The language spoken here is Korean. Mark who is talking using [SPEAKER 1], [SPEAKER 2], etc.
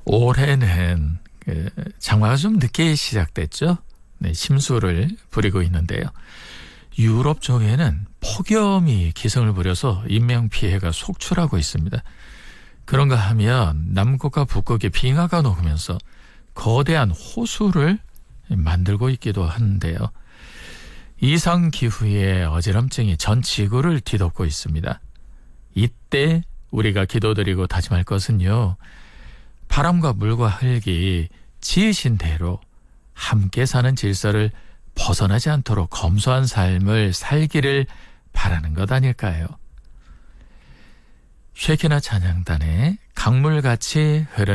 [SPEAKER 1] 올해는 장마가 좀 늦게 시작됐죠. 네, 심수를 부리고 있는데요. 유럽 쪽에는 폭염이 기승을 부려서 인명피해가 속출하고 있습니다. 그런가 하면 남극과 북극의 빙하가 녹으면서 거대한 호수를 만들고 있기도 하는데요. 이상기후의 어지럼증이 전 지구를 뒤덮고 있습니다. 이때 우리가 기도드리고 다짐할 것은요. 바람과 물과 흙이 지으신 대로 함께 사는 질서를 벗어나지 않도록 검소한 삶을 살기를 바라는 것 아닐까요? 쉐키나 찬양단의 강물같이 흐르는